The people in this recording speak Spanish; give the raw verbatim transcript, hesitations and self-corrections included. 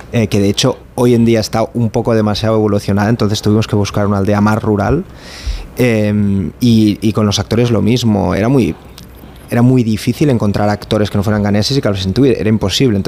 eh, que de hecho hoy en día está un poco demasiado evolucionada, entonces tuvimos que buscar una aldea más rural, eh, y, y con los actores lo mismo, era muy... Era muy difícil encontrar actores que no fueran ganeses y que hablasen tui, era imposible. Entonces